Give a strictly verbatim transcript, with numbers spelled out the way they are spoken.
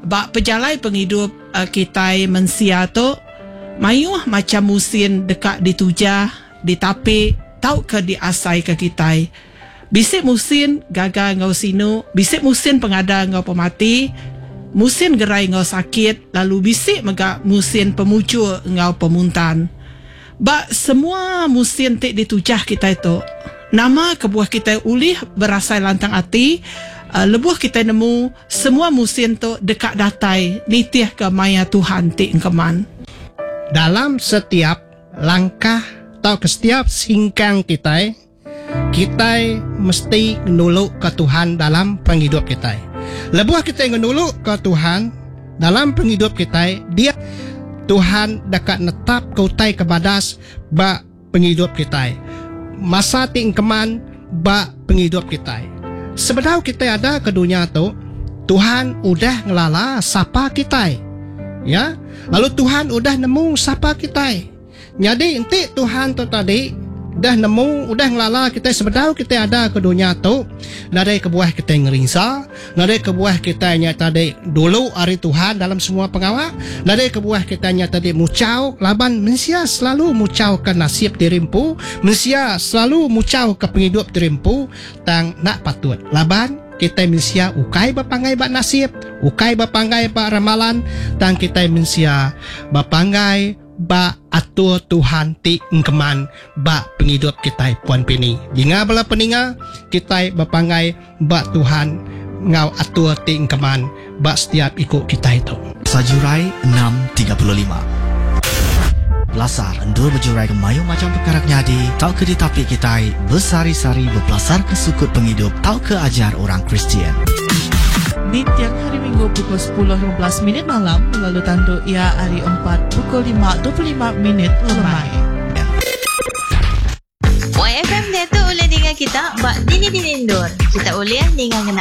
bak pejalai penghidup uh, kita mensia tu mayuh macam musim dekat ditujah, ditapik, tau ke diasai ke kita. Bisik musim gagal ngau sinu, bisik musim pengada ngau pemati, musim gerai ngau sakit, lalu bisik mega musim pemucul ngau pemuntan. Bak semua musim tik ditujah kita itu, nama kebuah kita ulih berasai lantang hati. Uh, lebuh kita nemu semua musim tu dekat datai nitih ke maya Tuhan ti engkeman. Dalam setiap langkah atau ke setiap singkang kita, kita mesti nuluk ke Tuhan dalam penghidup kita. Lebuh kita nuluk ke Tuhan dalam penghidup kita, dia Tuhan dekat netap kautai kebadas ba penghidup kita. Masa ti engkeman ba penghidup kita. Sebenarnya kita ada ke dunia tu, Tuhan udah ngelala sapa kita, ya. Lalu Tuhan udah nemu sapa kita. Jadi inti Tuhan tu tadi dah nemu, udah ngelala kita. Sebenarnya kita ada ke dunia tu, nadai kebuah kita ngeringsa, nadai kebuah kita nya tadi dulu hari Tuhan dalam semua pengawal, nadai kebuah kita nya tadi mucau laban mensia selalu mucau ke nasib dirimpu, mensia selalu mucau ke penghidup dirimpu, tang nak patut laban kita mensia ukai bapangai bak nasib, ukai bapangai bak ramalan, tang kita mensia bapangai ba atur Tuhan ti engkeman ba penghidup kita puan pini. Jinga bala peninga kita bapangai ba Tuhan ngau atur ti engkeman ba setiap ikut kita itu. Sajurai enam tiga puluh lima. Belasar endur berjurai ke mayu macam perkara nyadi, tau ke ditapi kita bersari-sari berpelasar ke sukut penghidup, tau ke ajar orang Kristian. Di tiang hari Minggu pukul sepuluh lima belas minit malam, lalu tanduk ia hari empat pukul lima dua puluh lima minit lemai. Y F M dia tu boleh dengar kita bak dini dini indur. Kita boleh dengan